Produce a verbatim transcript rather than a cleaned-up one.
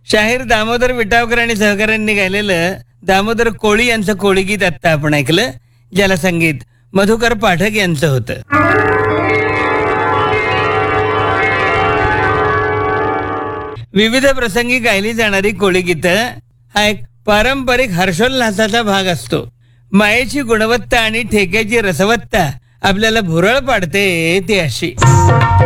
शाहीर दामोदर विटावकर आणि सहकाऱ्यांनी गायलेलं दामोदर कोळी यांचं कोळी गीत आत्ता आपण ऐकलं, ज्याला संगीत मधुकर पाठक यांचं होतं. विविध प्रसंगी गायली जाणारी कोळी गीतं हा एक पारंपरिक हर्षोल्लासाचा भाग असतो. मायेची गुणवत्ता आणि ठेक्याची रसवत्ता आपल्याला भुरळ पाडते ती अशी.